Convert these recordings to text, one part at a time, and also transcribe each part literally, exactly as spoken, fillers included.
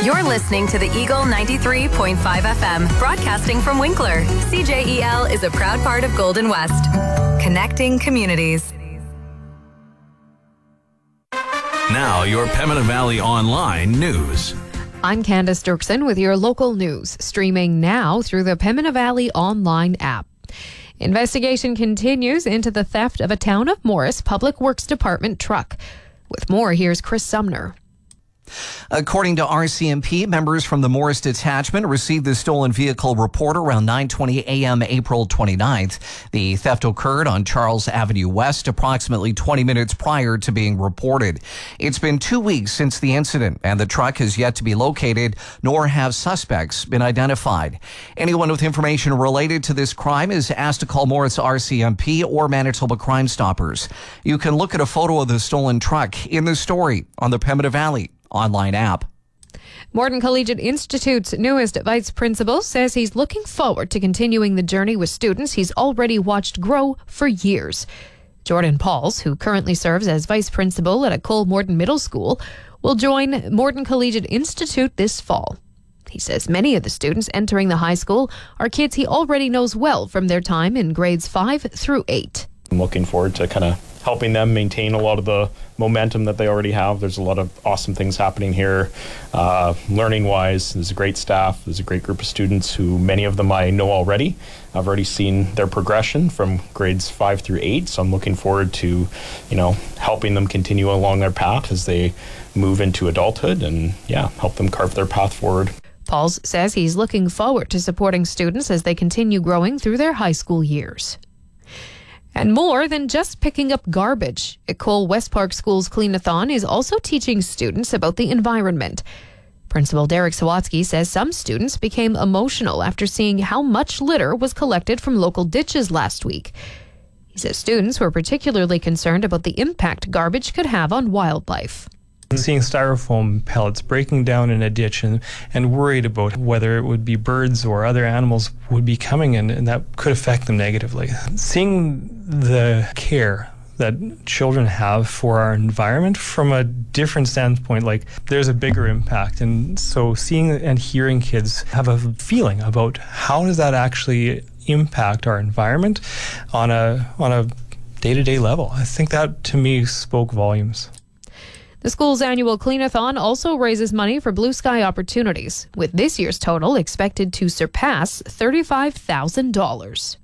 You're listening to the Eagle ninety-three point five F M, broadcasting from Winkler. C J E L is a proud part of Golden West, connecting communities. Now, your Pembina Valley Online news. I'm Candace Dirksen with your local news, streaming now through the Pembina Valley Online app. Investigation continues into the theft of a Town of Morris Public Works Department truck. With more, here's Chris Sumner. According to R C M P, members from the Morris Detachment received the stolen vehicle report around nine twenty a.m. April twenty-ninth. The theft occurred on Charles Avenue West approximately twenty minutes prior to being reported. It's been two weeks since the incident, and the truck has yet to be located, nor have suspects been identified. Anyone with information related to this crime is asked to call Morris R C M P or Manitoba Crime Stoppers. You can look at a photo of the stolen truck in the story on the Pembina Valley Online app. Morton Collegiate Institute's newest vice principal says he's looking forward to continuing the journey with students he's already watched grow for years. Jordan Pauls, who currently serves as vice principal at a Cole Morton Middle School, will join Morton Collegiate Institute this fall. He says many of the students entering the high school are kids he already knows well from their time in grades five through eight. I'm looking forward to kind of helping them maintain a lot of the momentum that they already have. There's a lot of awesome things happening here. Uh, learning-wise, there's a great staff. There's a great group of students who many of them I know already. I've already seen their progression from grades five through eight, so I'm looking forward to, you know, helping them continue along their path as they move into adulthood and, yeah, help them carve their path forward. Pauls says he's looking forward to supporting students as they continue growing through their high school years. And more than just picking up garbage, Cole West Park School's Clean-a-thon is also teaching students about the environment. Principal Derek Sawatsky says some students became emotional after seeing how much litter was collected from local ditches last week. He says students were particularly concerned about the impact garbage could have on wildlife. Seeing styrofoam pellets breaking down in a ditch and, and worried about whether it would be birds or other animals would be coming in and that could affect them negatively. Seeing the care that children have for our environment from a different standpoint, like there's a bigger impact. And so seeing and hearing kids have a feeling about how does that actually impact our environment on a on a day-to-day level, I think that to me spoke volumes. The school's annual Clean-a-thon also raises money for Blue Sky Opportunities, with this year's total expected to surpass thirty-five thousand dollars.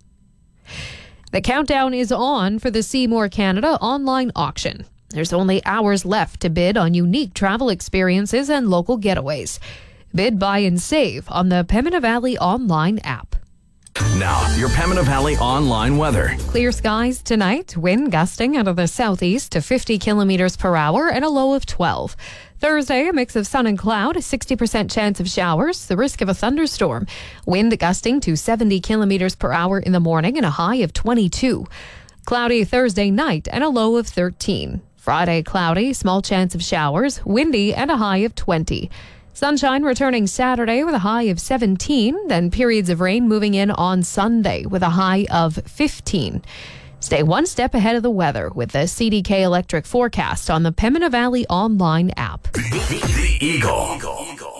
The countdown is on for the Seymour Canada online auction. There's only hours left to bid on unique travel experiences and local getaways. Bid, buy, and save on the Pembina Valley Online app. Now, your Pembina Valley Online weather. Clear skies tonight, wind gusting out of the southeast to fifty kilometers per hour and a low of twelve. Thursday, a mix of sun and cloud, a sixty percent chance of showers, the risk of a thunderstorm. Wind gusting to seventy kilometers per hour in the morning and a high of twenty-two. Cloudy Thursday night and a low of thirteen. Friday, cloudy, small chance of showers, windy and a high of twenty. Sunshine returning Saturday with a high of seventeen, then periods of rain moving in on Sunday with a high of fifteen. Stay one step ahead of the weather with the C D K Electric forecast on the Pembina Valley Online app. The, the, the Eagle. Eagle.